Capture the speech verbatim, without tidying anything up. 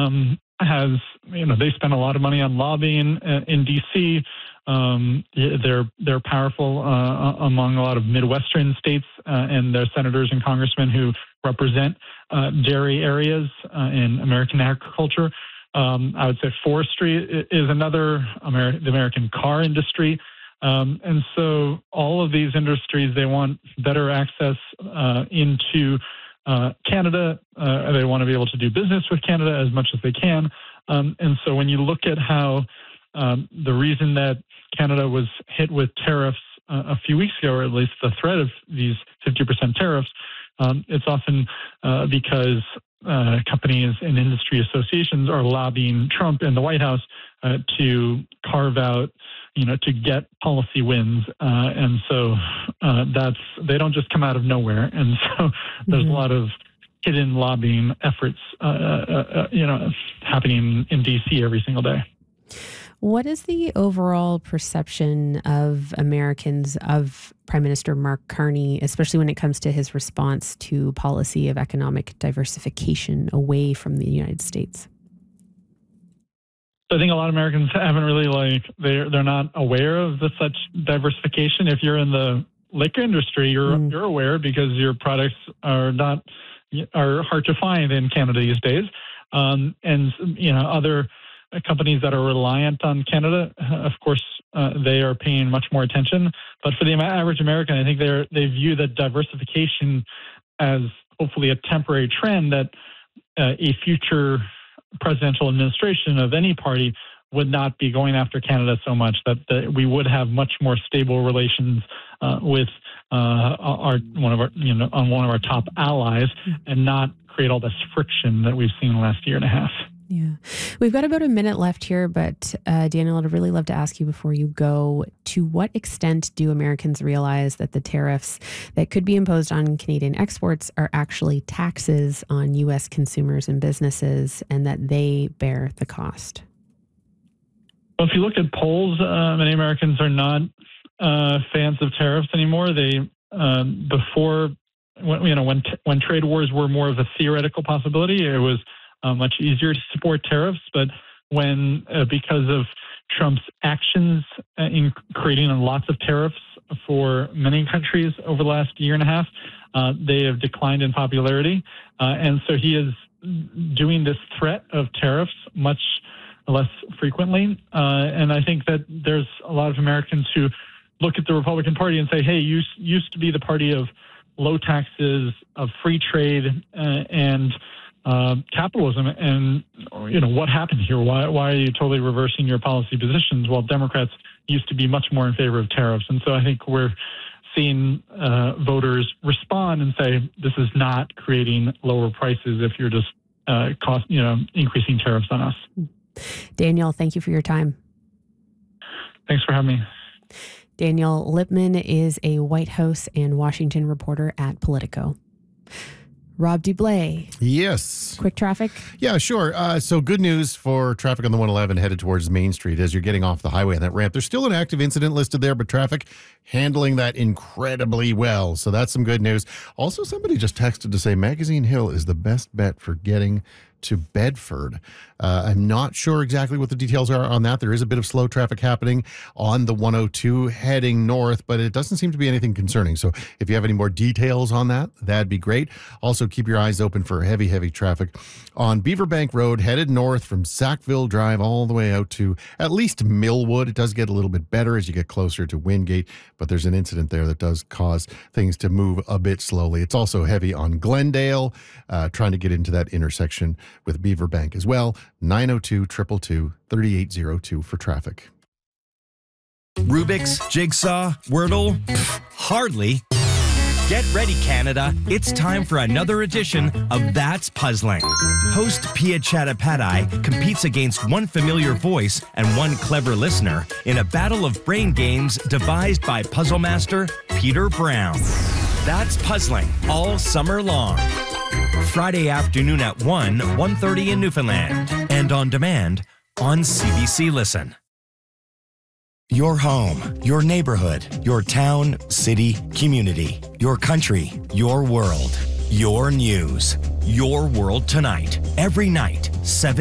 um, has, you know, they spend a lot of money on lobbying in D C. Um, they're they're powerful uh, among a lot of Midwestern states uh, and their senators and congressmen who represent uh, dairy areas uh, in American agriculture. Um, I would say forestry is another, Amer- the American car industry. Um, and so all of these industries, they want better access uh, into uh, Canada. Uh, they want to be able to do business with Canada as much as they can. Um, and so when you look at how um, the reason that Canada was hit with tariffs uh, a few weeks ago, or at least the threat of these fifty percent tariffs, um, it's often uh, because uh, companies and industry associations are lobbying Trump and the White House uh, to carve out, you know, to get policy wins. Uh, and so uh, that's, they don't just come out of nowhere. And so there's mm-hmm. a lot of hidden lobbying efforts, uh, uh, uh, you know, happening in D C every single day. What is the overall perception of Americans of Prime Minister Mark Carney, especially when it comes to his response to policy of economic diversification away from the United States? I think a lot of Americans haven't really like, they're, they're not aware of the such diversification. If you're in the liquor industry, you're, mm. you're aware because your products are not, are hard to find in Canada these days. Um, and, you know, other companies that are reliant on Canada, of course, uh, they are paying much more attention. But for the average American, I think they they view that diversification as hopefully a temporary trend that uh, a future presidential administration of any party would not be going after Canada so much, that, that we would have much more stable relations uh, with uh, our one of our you know on one of our top allies, and not create all this friction that we've seen the last year and a half. Yeah. We've got about a minute left here, but uh, Daniel, I'd really love to ask you before you go, to what extent do Americans realize that the tariffs that could be imposed on Canadian exports are actually taxes on U S consumers and businesses, and that they bear the cost? Well, if you look at polls, uh, many Americans are not uh, fans of tariffs anymore. They, uh, before, when, you know, when, t- when trade wars were more of a theoretical possibility, it was Uh, much easier to support tariffs. But when, uh, because of Trump's actions uh, in creating lots of tariffs for many countries over the last year and a half, uh, they have declined in popularity. Uh, and so he is doing this threat of tariffs much less frequently. Uh, and I think that there's a lot of Americans who look at the Republican Party and say, hey, you used to be the party of low taxes, of free trade, uh, and Uh, capitalism, and you know what happened here. Why why are you totally reversing your policy positions? Well, Democrats used to be much more in favor of tariffs, and so I think we're seeing uh, voters respond and say this is not creating lower prices if you're just uh, cost you know increasing tariffs on us. Daniel, thank you for your time. Thanks for having me. Daniel Lippman is a White House and Washington reporter at Politico. Rob Dublé. Yes. Quick traffic? Yeah, sure. Uh, so good news for traffic on the one eleven headed towards Main Street as you're getting off the highway on that ramp. There's still an active incident listed there, but traffic handling that incredibly well. So that's some good news. Also, somebody just texted to say Magazine Hill is the best bet for getting to Bedford. Uh, I'm not sure exactly what the details are on that. There is a bit of slow traffic happening on the one oh two heading north, but it doesn't seem to be anything concerning. So if you have any more details on that, that'd be great. Also, keep your eyes open for heavy, heavy traffic on Beaverbank Road headed north from Sackville Drive all the way out to at least Millwood. It does get a little bit better as you get closer to Wingate, but there's an incident there that does cause things to move a bit slowly. It's also heavy on Glendale, uh, trying to get into that intersection with Beaverbank as well. nine oh two, two two two, three eight oh two for traffic. Rubik's, Jigsaw, Wordle? Pfft, hardly. Get ready, Canada. It's time for another edition of That's Puzzling. Host Pia Chattopadhyay competes against one familiar voice and one clever listener in a battle of brain games devised by puzzle master Peter Brown. That's Puzzling all summer long. Friday afternoon at one, one thirty in Newfoundland, and on demand on C B C Listen. Your home, your neighborhood, your town, city, community, your country, your world, your news, your world tonight, every night, seven